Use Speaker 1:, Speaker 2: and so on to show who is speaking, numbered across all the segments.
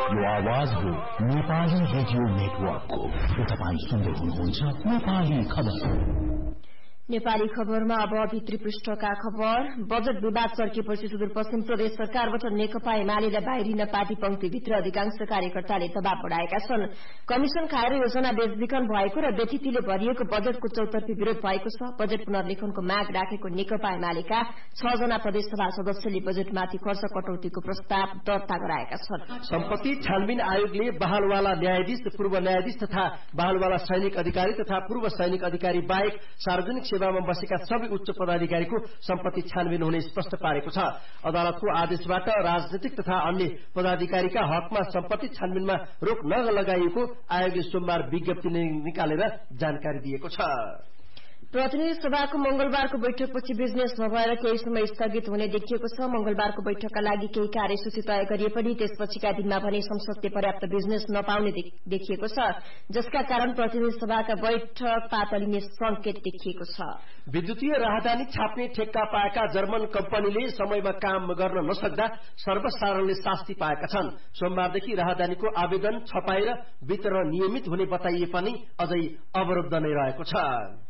Speaker 1: यो आवाज हो नेपाली रेडियो नेटवर्कको। तपाईं सुन्दै हुनुहुन्छ नेपाली खबर।
Speaker 2: नेपाली खबरमा अब भित्री पृष्ठका खबर। बजेट विवाद चर्केपछि सुदूरपश्चिम प्रदेश सरकारबाट नेकपा एमालेलाई बाहिरिन पार्टी पंक्तिभित्र अधिकांश कार्यकर्ताले दबाव बढ़ाएका छन्। कमिशन खाएर योजना बेचबिखन भएको र व्यथितिले भरिएको बजेटको चौतर्फी विरोध भएको छ। बजेट पुनर्लेखनको माग राखेको नेकपा एमालेका 6 जना प्रदेशसभा सदस्यले बजेटमाथि खर्च कटौतीको प्रस्ताव दर्ता गराएका छन्।
Speaker 3: सम्पत्ति छानबिन आयोगले बहालवाला न्यायाधीश, पूर्व न्यायाधीश तथा बहालवाला सैनिक अधिकारी तथा पूर्व सैनिक अधिकारी बाहेक सार्वजनिक सेवामा बसेका सबै उच्च पदाधिकारीको सम्पत्ति छानबिन हुने स्पष्ट पारेको छ। अदालतको आदेशबाट राजनीतिक तथा अन्य पदाधिकारीका हकमा सम्पत्ति छानबिनमा रोक नलगाइएको आयोगले सोमबार विज्ञप्ति निकालेर जानकारी दिएको छ।
Speaker 2: प्रतिनिधि सभाको मंगलबारको बैठकपछि बिजनेस नभएर केही समय स्थगित हुने देखिएको छ। मंगलबारको बैठकका लागि केही कार्यसूची तय गरिए पनि त्यसपछिका दिनमा भने संसदले पर्याप्त बिजनेस नपाउने देखिएको छ, जसका कारण प्रतिनिधि सभाका बैठक पातलिने संकेत देखिएको छ।
Speaker 3: विद्युतीय राहदानी छाप्ने ठेक्का पाएका जर्मन कम्पनीले समयमा काम गर्न नसक्दा सर्वसाधारणले शास्ति पाएका छन्। सोमबारदेखि राहदानीको आवेदन छपाई र वितरण नियमित हुने बताइए पनि अझै अवरुद्ध नै रहेको छ।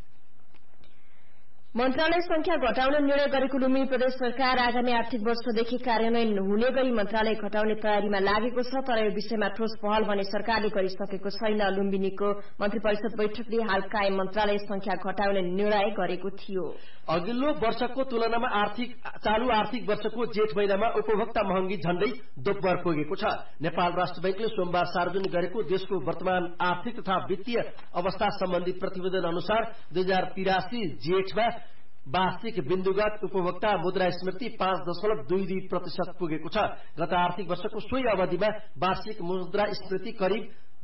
Speaker 2: मन्त्रालय संख्या घटाउने निर्णय गरेको लुम्बिनी प्रदेश सरकार आगामी आर्थिक वर्षदेखि कार्यान्वयन हुने गरी मन्त्रालय घटाउने तयारीमा लागेको छ, तर यो विषयमा ठोस पहल भने सरकारले गरिसकेको छैन। लुम्बिनीको मन्त्री परिषद बैठकले हाल कायम मन्त्रालय संख्या घटाउने निर्णय गरेको थियो।
Speaker 3: अघिल्लो वर्षको तुलनामा चालू आर्थिक वर्षको जेठ महिनामा उपभोक्ता महँगी झण्डै दोब्बर पुगेको छ। नेपाल राष्ट्र बैंकले सोमबार सार्वजनिक गरेको देशको वर्तमान आर्थिक तथा वित्तीय अवस्था सम्बन्धी प्रतिवेदन अनुसार 2083 जेठमा वार्षिक बिन्दुगत उपभोक्ता मुद्रास्मृति 5.22% पुगेको छ। गत आर्थिक वर्षको सोही अवधिमा वार्षिक मुद्रास्मृति करिब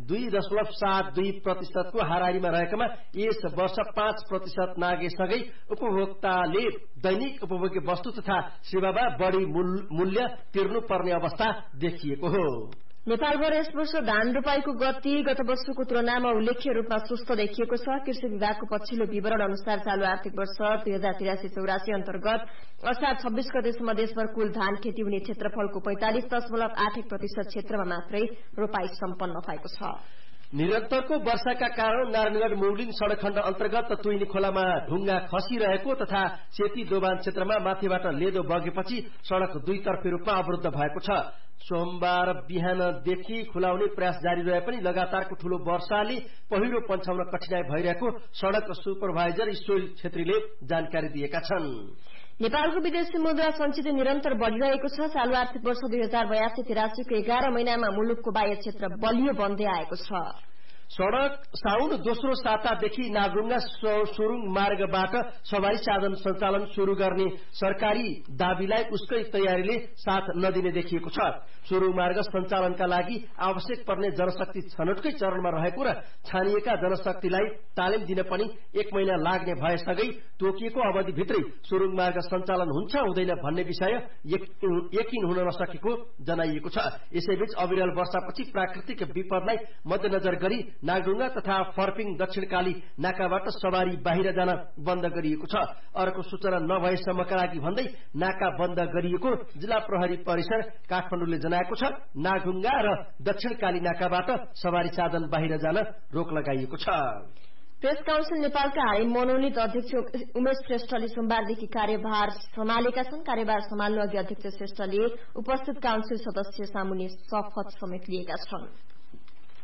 Speaker 3: 2.72% को हाराहारीमा रहेकोमा यस वर्ष 5% नागेसँगै उपभोक्ताले दैनिक उपभोग्य वस्तु तथा सेवामा बढ़ी मूल्य तिर्नुपर्ने अवस्था देखिएको हो।
Speaker 2: नेपालभर यस वर्ष धान रोपाईको गति गत वर्षको तुलनामा उल्लेख्य रूपमा सुस्त देखिएको छ। कृषि विभागको पछिल्लो विवरण अनुसार चालू आर्थिक वर्ष 2083-84 अन्तर्गत असार 26 गतेसम्म देशभर कुल धान खेती हुने क्षेत्रफलको 45.81% क्षेत्रमा मात्रै रोपाई सम्पन्न भएको छ।
Speaker 3: निरन्तरको वर्षाका कारण नारायणगढ़ मुगलिङ सड़क खण्ड अन्तर्गत तुइनी खोलामा ढुङ्गा खसिरहेको तथा सेती दोभान क्षेत्रमा माथिबाट लेदो बगेपछि सड़क दुईतर्फी रूपमा अवरुद्ध भएको छ। सोमबार बिहानदेखि खुलाउने प्रयास जारी रहे पनि लगातारको ठूलो वर्षाले पहिरो पन्छाउन कठिनाई भइरहेको सड़क सुपरभाइजर ईश्वर छेत्रीले जानकारी दिएका छन्।
Speaker 2: नेपालको विदेशी मुद्रा सञ्चित निरन्तर बढ़िरहेको छ। चालू आर्थिक वर्ष 2082-83 को 11 महिनामा मुलुकको बाह्य क्षेत्र बलियो बन्दै आएको छ।
Speaker 3: सड़क साउन दोस्रो सातादेखि नागढुङ्गा सुरुङ मार्गबाट सवारी साधन सञ्चालन शुरू गर्ने सरकारी दावीलाई उसकै तयारीले साथ नदिने देखिएको छ। सुरुङ मार्ग सञ्चालनका लागि आवश्यक पर्ने जनशक्ति छनौटकै चरणमा रहेको र छानिएका जनशक्तिलाई तालिम दिन पनि 1 महिना लाग्ने भएसँगै तोकिएको अवधिभित्रै सुरुङ मार्ग सञ्चालन हुन्छ हुँदैन भन्ने विषय यकिन हुन नसकेको जनाइएको छ। यसैबीच अविरल वर्षापछि प्राकृतिक विपदलाई मध्यनजर गरी नागढुङ्गा तथा फर्पिङ दक्षिणकाली नाकाबाट सवारी बाहिर जान बन्द गरिएको छ। अर्को सूचना नभएसम्मका लागि भन्दै नाका बन्द गरिएको जिल्ला प्रहरी परिसर काठमाडौँले जनाएको छ। नागढुङ्गा र दक्षिणकाली नाकाबाट सवारी साधन बाहिर जान रोक लगाइएको छ।
Speaker 2: प्रेस काउन्सिल नेपालका हालै मनोनित अध्यक्ष उमेश श्रेष्ठले सोमबारदेखि कार्यभार सम्हालेका छन्। कार्यभार सम्हाल्नु अघि अध्यक्ष श्रेष्ठले उपस्थित काउन्सिल सदस्य सामुन्ने शपथ समेत लिएका छन्।